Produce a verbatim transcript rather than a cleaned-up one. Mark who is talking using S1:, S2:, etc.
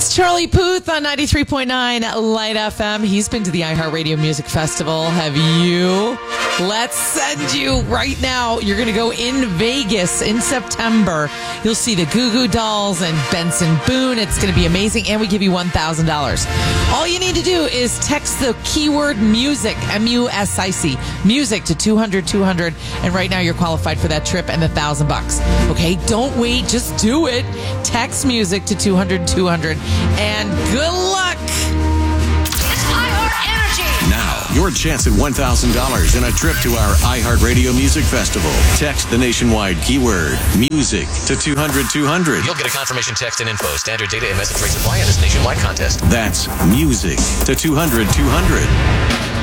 S1: It's Charlie Puth on ninety-three point nine Light F M. He's been to the iHeartRadio Music Festival. Have you? Let's send you right now. You're going to go in Vegas in September. You'll see the Goo Goo Dolls and Benson Boone. It's going to be amazing, and we give you one thousand dollars. All you need to do is text the keyword music, M U S I C, music to two hundred two hundred, and right now you're qualified for that trip and the one thousand bucks. Okay, don't wait. Just do it. Text music to two hundred two hundred, and good luck.
S2: It's iHeart Energy.
S3: Now, your chance at one thousand dollars and a trip to our iHeartRadio Music Festival. Text the nationwide keyword music to two hundred two hundred.
S4: You'll get a confirmation text and info. Standard data and message rates apply in this nationwide contest.
S3: That's music to two hundred two hundred.